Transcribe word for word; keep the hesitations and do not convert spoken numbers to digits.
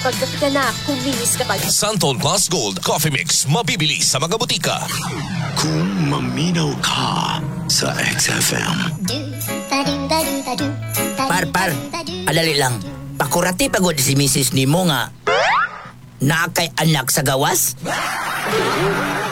Pagkapi ka na, kuminis ka pa. Santon Plus Gold Coffee Mix. Mabibili sa mga butika. Kung maminaw ka sa X F M. Par, par, alali lang. Pakurati pagod si misis ni mo nga. Na kay anak sa gawas?